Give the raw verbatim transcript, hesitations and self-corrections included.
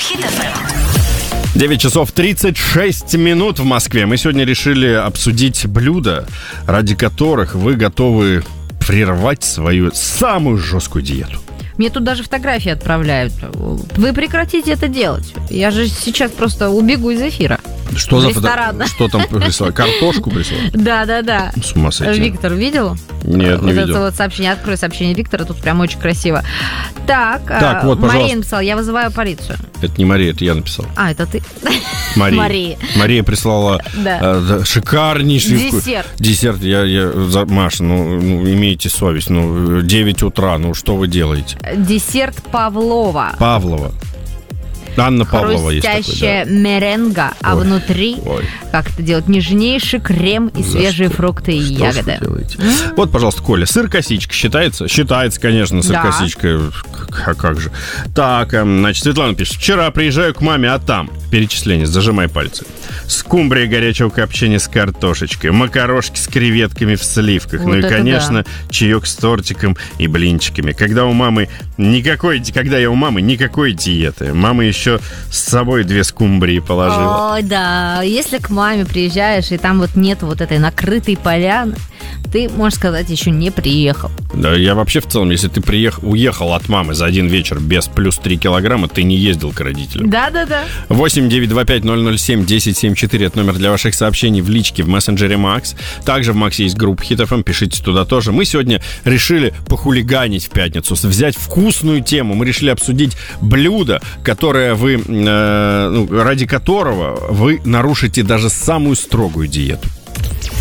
Хит эф эм. девять часов тридцать шесть минут в Москве. Мы сегодня решили обсудить блюда, ради которых вы готовы прервать свою самую жесткую диету. Мне тут даже фотографии отправляют. Вы прекратите это делать. Я же сейчас просто убегу из эфира. Что за фото... Что там прислали? Картошку прислали? Да, да, да. С ума сойти. Виктор, видел? Нет, не вот видел. Это вот сообщение. Открой сообщение Виктора, тут прям очень красиво. Так, так вот, Мария пожалуйста. написала, я вызываю полицию. Это не Мария, это я написал. А, это ты? Мария. Мария. Мария прислала Да. э, шикарнейший Десерт. вку- Десерт. Я, я, за- Маша, ну, ну, имейте совесть. Ну, девять утра, ну, что вы делаете? Десерт Павлова. Павлова. Анна Павлова есть такой, Хрустящая да. меренга, а Ой, внутри, ой. как это делать, нежнейший крем и За свежие что? фрукты и Что ж ягоды. вы делаете? Вот, пожалуйста, Коля, сыр-косичка считается? Считается, конечно, сыр-косичка. А как же? Так, эм, значит, Светлана пишет. Вчера приезжаю к маме, а там перечисление, зажимай пальцы. Скумбрия горячего копчения с картошечкой, макарошки с креветками в сливках, Вот ну и, это конечно, чаек с тортиком и блинчиками. Когда у мамы никакой, когда я у мамы никакой диеты. Мама еще с собой две скумбрии положила. Ой, да. Если к маме приезжаешь, и там вот нет вот этой накрытой поляны, ты, можно сказать, еще не приехал. Да, я вообще в целом, если ты приехал, уехал от мамы за один вечер без плюс три килограмма, ты не ездил к родителям. Да-да-да. восемь девятьсот двадцать пять ноль ноль семь десять семьдесят четыре. Это номер для ваших сообщений в личке в мессенджере Макс. Также в Максе есть группа Хит эф эм, пишите туда тоже. Мы сегодня решили похулиганить в пятницу, взять вкусную тему. Мы решили обсудить блюдо, которое вы, э, ну, ради которого вы нарушите даже самую строгую диету.